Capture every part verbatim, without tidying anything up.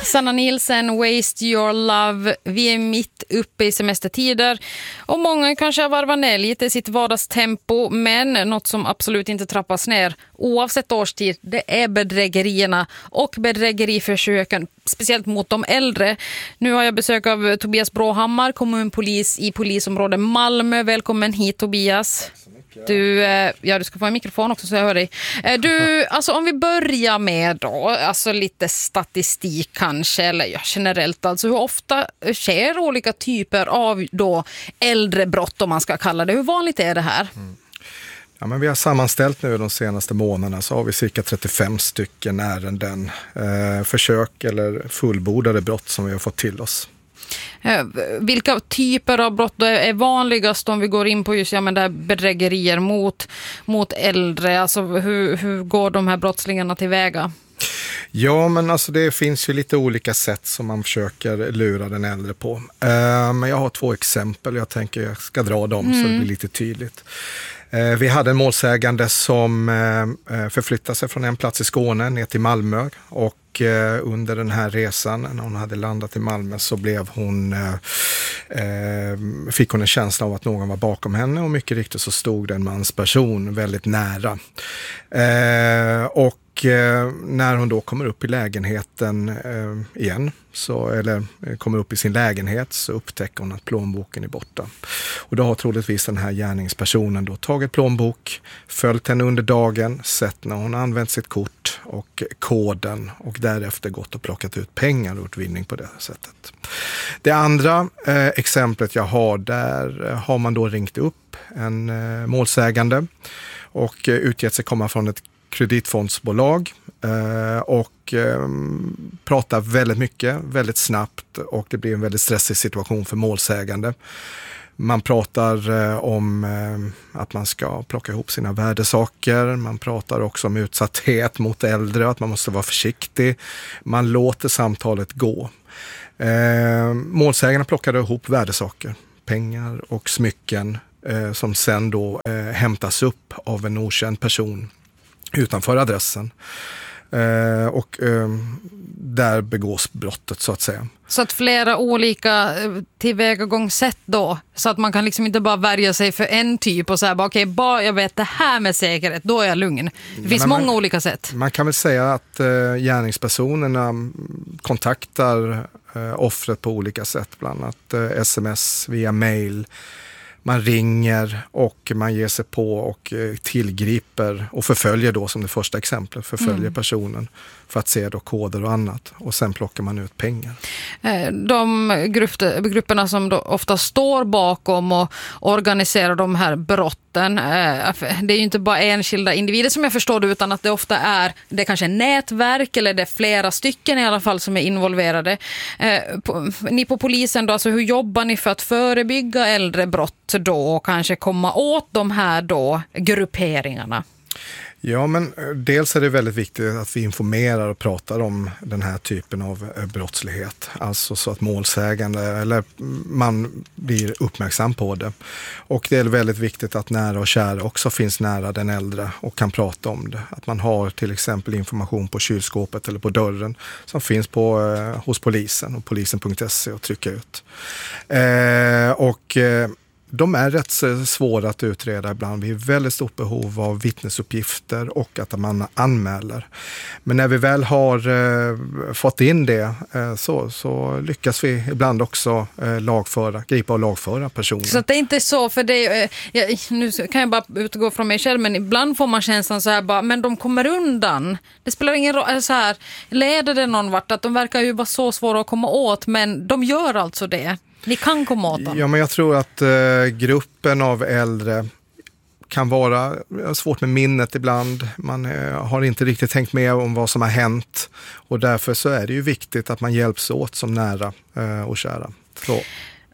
Sanna Nielsen, Waste Your Love. Vi är mitt uppe i semestertider och många kanske har varvat ner lite i sitt vardagstempo, men något som absolut inte trappas ner oavsett årstid, det är bedrägerierna och bedrägeriförsöken, speciellt mot de äldre. Nu har jag besök av Tobias Bråhammar, kommunpolis i polisområde Malmö. Välkommen hit, Tobias. Du, ja, du ska få en mikrofon också så jag hör dig. Du, alltså om vi börjar med då, alltså lite statistik kanske, eller ja, generellt, alltså hur ofta sker olika typer av då äldre brott, om man ska kalla det. Hur vanligt är det här? Mm. Ja, men vi har sammanställt nu de senaste månaderna så har vi cirka trettiofem stycken ärenden, eh, försök eller fullbordade brott som vi har fått till oss. Vilka typer av brott är vanligast om vi går in på just ja, men där bedrägerier mot, mot äldre? Alltså hur, hur går de här brottslingarna tillväga? Ja, men alltså det finns ju lite olika sätt som man försöker lura den äldre på. Uh, men jag har två exempel, jag tänker jag ska dra dem mm. så det blir lite tydligt. Uh, vi hade en målsägande som uh, förflyttade sig från en plats i Skåne ner till Malmö och under den här resan, när hon hade landat i Malmö, så blev hon, eh, fick hon en känsla av att någon var bakom henne och mycket riktigt så stod det en mansperson väldigt nära. Eh, och eh, när hon då kommer upp i lägenheten eh, igen, så, eller kommer upp i sin lägenhet, så upptäcker hon att plånboken är borta. Och då har troligtvis den här gärningspersonen då tagit plånbok, följt henne under dagen, sett när hon använt sitt kort och koden och därefter gått och plockat ut pengar och utvinning på det sättet. Det andra eh, exemplet jag har, där har man då ringt upp en eh, målsägande och eh, utgett sig komma från ett kreditfondsbolag eh, och eh, pratar väldigt mycket, väldigt snabbt, och det blir en väldigt stressig situation för målsägande. Man pratar eh, om eh, att man ska plocka ihop sina värdesaker. Man pratar också om utsatthet mot äldre, att man måste vara försiktig. Man låter samtalet gå. Eh, målsägarna plockade ihop värdesaker, pengar och smycken eh, som sen då eh, hämtas upp av en okänd person utanför adressen. Eh, och eh, där begås brottet så att säga. Så att flera olika tillvägagångssätt då, så att man kan liksom inte bara värja sig för en typ och säga bara okej, okay, bara jag vet det här med säkerhet, då är jag lugn. Det finns man, många olika sätt. Man kan väl säga att eh, gärningspersonerna kontaktar eh, offret på olika sätt, bland annat eh, sms, via mail. Man ringer och man ger sig på och tillgriper och förföljer då, som det första exemplet, förföljer mm. personen för att se då koder och annat. Och sen plockar man ut pengar. De grupperna som då ofta står bakom och organiserar de här brotten, det är ju inte bara enskilda individer som jag förstår det, utan att det ofta är, det är kanske nätverk eller det är flera stycken i alla fall som är involverade. Ni på polisen då, alltså hur jobbar ni för att förebygga äldre brott då och kanske komma åt de här då grupperingarna? Ja, men dels är det väldigt viktigt att vi informerar och pratar om den här typen av brottslighet. Alltså så att målsägande eller man blir uppmärksam på det. Och det är väldigt viktigt att nära och kära också finns nära den äldre och kan prata om det. Att man har till exempel information på kylskåpet eller på dörren som finns på, eh, hos polisen och polisen punkt se och trycka ut. Eh, och... Eh, De är rätt svåra att utreda ibland. Vi är väldigt stort behov av vittnesuppgifter och att man anmäler. Men när vi väl har eh, fått in det eh, så, så lyckas vi ibland också eh, lagföra, gripa och lagföra personer. Så att det är inte så, för det eh, jag, nu kan jag bara utgå från mig själv, men ibland får man känslan så här bara, men de kommer undan. Det spelar ingen roll, så här, leder det någon vart att de verkar ju vara så svåra att komma åt, men de gör alltså det. Ni kan komma åt dem. Ja, men jag tror att eh, gruppen av äldre kan vara svårt med minnet ibland. Man eh, har inte riktigt tänkt med om vad som har hänt. Och därför så är det ju viktigt att man hjälps åt som nära eh, och kära. Så.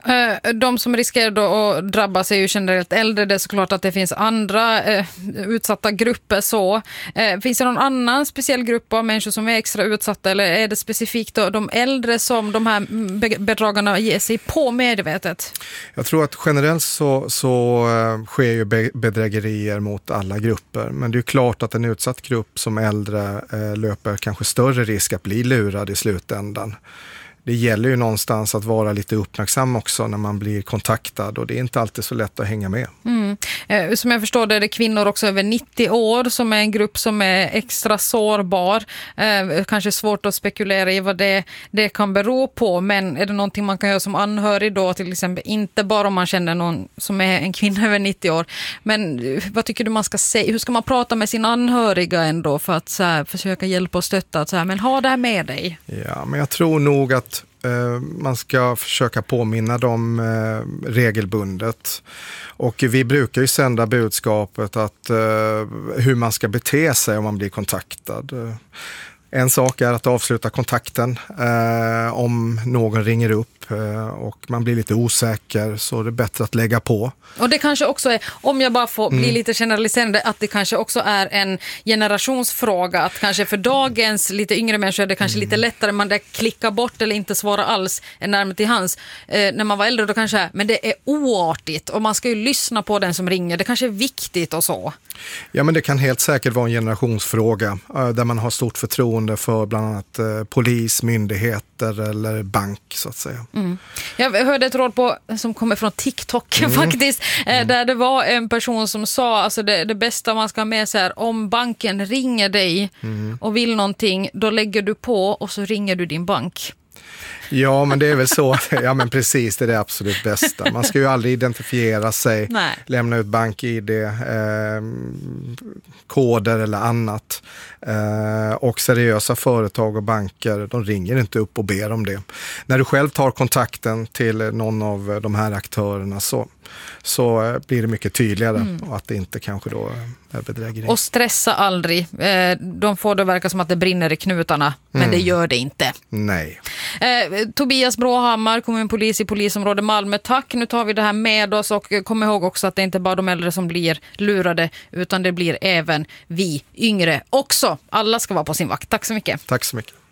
De som riskerar då att drabbas är ju generellt äldre. Det är såklart att det finns andra eh, utsatta grupper. Så. Eh, finns det någon annan speciell grupp av människor som är extra utsatta, eller är det specifikt då de äldre som de här bedragarna ger sig på medvetet? Jag tror att generellt så, så uh, sker ju be- bedrägerier mot alla grupper. Men det är ju klart att en utsatt grupp som äldre uh, löper kanske större risk att bli lurad i slutändan. Det gäller ju någonstans att vara lite uppmärksam också när man blir kontaktad, och det är inte alltid så lätt att hänga med. Mm. Eh, som jag förstår det är det kvinnor också över nittio år som är en grupp som är extra sårbar. Eh, kanske svårt att spekulera i vad det, det kan bero på, men är det någonting man kan göra som anhörig då, till exempel, inte bara om man känner någon som är en kvinna över nittio år, men vad tycker du man ska säga? Hur ska man prata med sin anhöriga ändå för att så här, försöka hjälpa och stötta? Att, så här, men ha det här med dig. Ja, men jag tror nog att man ska försöka påminna dem eh, regelbundet. Och vi brukar ju sända budskapet att eh, hur man ska bete sig om man blir kontaktad. En sak är att avsluta kontakten eh, om någon ringer upp eh, och man blir lite osäker, så är det bättre att lägga på. Och det kanske också är, om jag bara får bli mm. lite generaliserande, att det kanske också är en generationsfråga, att kanske för dagens lite yngre människor är det kanske mm. lite lättare, man där klickar bort eller inte svarar alls är närmare till hands. Eh, när man var äldre då kanske, men det är oartigt och man ska ju lyssna på den som ringer, det kanske är viktigt och så. Ja, men det kan helt säkert vara en generationsfråga eh, där man har stort förtroende för bland annat eh, polis, myndigheter eller bank så att säga. Mm. Jag hörde ett råd på som kommer från TikTok mm. faktiskt, eh, mm. där det var en person som sa, alltså det, det bästa man ska ha med sig är, om banken ringer dig mm. och vill någonting, då lägger du på och så ringer du din bank. Ja, men det är väl så. Ja, men precis, det är det absolut bästa. Man ska ju aldrig identifiera sig, Nej. lämna ut bank-I D, eh, koder eller annat. Eh, och seriösa företag och banker, de ringer inte upp och ber om det. När du själv tar kontakten till någon av de här aktörerna så, så blir det mycket tydligare mm. att det inte kanske då är bedrägeri. Och stressa aldrig. Eh, de får det verka som att det brinner i knutarna, men mm. det gör det inte. Nej. Eh, Tobias Bråhammar, kommunpolis i polisområde Malmö, tack. Nu tar vi det här med oss, och kom ihåg också att det inte bara de äldre som blir lurade, utan det blir även vi yngre också. Alla ska vara på sin vakt. Tack så mycket. Tack så mycket.